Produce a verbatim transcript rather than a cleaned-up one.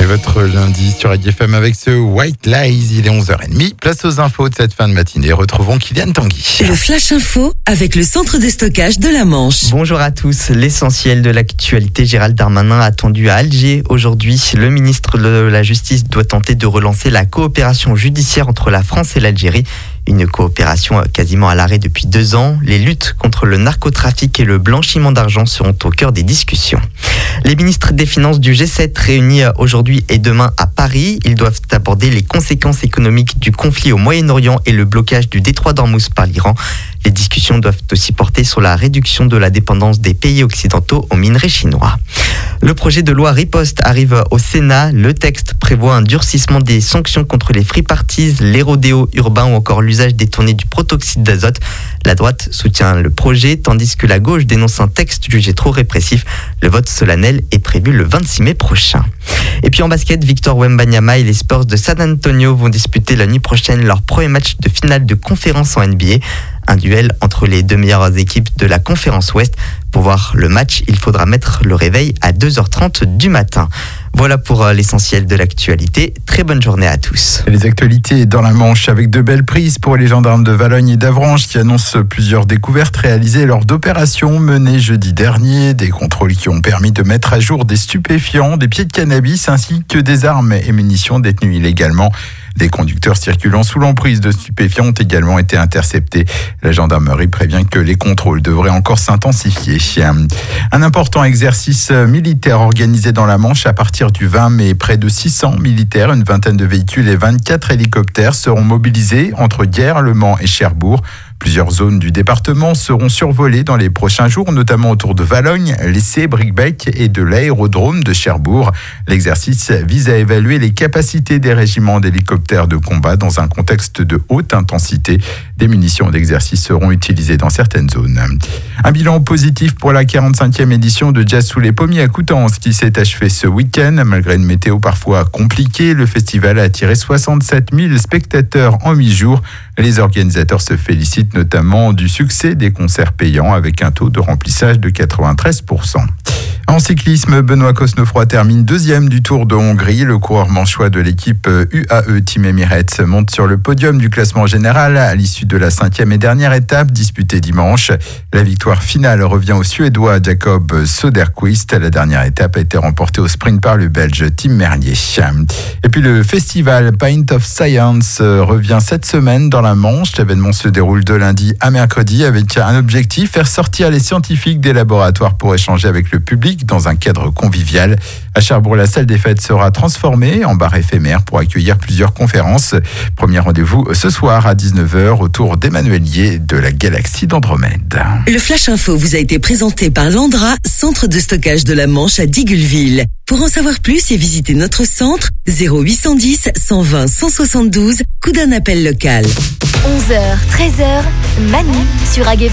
votre lundi sur Radio F M avec ce White Lies. Il est onze heures trente. Place aux infos de cette fin de matinée. Retrouvons Kylian Tanguy. Le Flash Info avec le centre de stockage de la Manche. Bonjour à tous. L'essentiel de l'actualité, Gérald Darmanin attendu à Alger aujourd'hui. Le ministre de la Justice doit tenter de relancer la coopération judiciaire entre la France et l'Algérie. Une coopération quasiment à l'arrêt depuis deux ans. Les luttes contre le narcotrafic et le blanchiment d'argent seront au cœur des discussions. Les ministres des Finances du G sept réunis aujourd'hui et demain à Paris. Ils doivent aborder les conséquences économiques du conflit au Moyen-Orient et le blocage du détroit d'Ormuz par l'Iran. Les discussions doivent aussi porter sur la réduction de la dépendance des pays occidentaux aux minerais chinois. Le projet de loi Riposte arrive au Sénat. Le texte prévoit un durcissement des sanctions contre les free parties, les rodéos urbains ou encore l'usage détourné du protoxyde d'azote. La droite soutient le projet, tandis que la gauche dénonce un texte jugé trop répressif. Le vote solennel est prévu le vingt-six mai prochain. Et puis en basket, Victor Wembanyama et les Spurs de San Antonio vont disputer la nuit prochaine leur premier match de finale de conférence en N B A. Un duel entre les deux meilleures équipes de la conférence Ouest. Pour voir le match, il faudra mettre le réveil à deux heures trente du matin. Voilà pour l'essentiel de l'actualité. Très bonne journée à tous. Les actualités dans la Manche avec de belles prises pour les gendarmes de Valognes et d'Avranches qui annoncent plusieurs découvertes réalisées lors d'opérations menées jeudi dernier. Des contrôles qui ont permis de mettre à jour des stupéfiants, des pieds de cannabis ainsi que des armes et munitions détenues illégalement. Des conducteurs circulant sous l'emprise de stupéfiants ont également été interceptés. La gendarmerie prévient que les contrôles devraient encore s'intensifier. Un important exercice militaire organisé dans la Manche à partir du vingt mai. Près de six cents militaires, une vingtaine de véhicules et vingt-quatre hélicoptères seront mobilisés entre Guerre, Le Mans et Cherbourg. Plusieurs zones du département seront survolées dans les prochains jours, notamment autour de Valognes, l'Essé, Bricbec et de l'aérodrome de Cherbourg. L'exercice vise à évaluer les capacités des régiments d'hélicoptères de combat dans un contexte de haute intensité. Des munitions d'exercice seront utilisées dans certaines zones. Un bilan positif pour la quarante-cinquième édition de Jazz sous les pommiers à Coutances qui s'est achevée ce week-end. Malgré une météo parfois compliquée, le festival a attiré soixante-sept mille spectateurs en huit jours. Les organisateurs se félicitent notamment du succès des concerts payants avec un taux de remplissage de quatre-vingt-treize pour cent. En cyclisme, Benoît Cosnefroy termine deuxième du Tour de Hongrie. Le coureur manchois de l'équipe U A E Team Emirates monte sur le podium du classement général à l'issue de la cinquième et dernière étape disputée dimanche. La victoire finale revient au Suédois Jacob Söderqvist. La dernière étape a été remportée au sprint par le Belge Tim Merlier. Et puis le festival Pint of Science revient cette semaine dans la Manche. L'événement se déroule de lundi à mercredi avec un objectif, faire sortir les scientifiques des laboratoires pour échanger avec le public dans un cadre convivial. À Cherbourg, la salle des fêtes sera transformée en bar éphémère pour accueillir plusieurs conférences. Premier rendez-vous ce soir à dix-neuf heures autour d'Emmanuelier de la galaxie d'Andromède. Le Flash Info vous a été présenté par Landra, centre de stockage de la Manche à Digoulville. Pour en savoir plus et visiter notre centre, zéro huit cent dix, cent vingt, cent soixante-douze, coup d'un appel local. onze heures, treize heures, Manu sur A G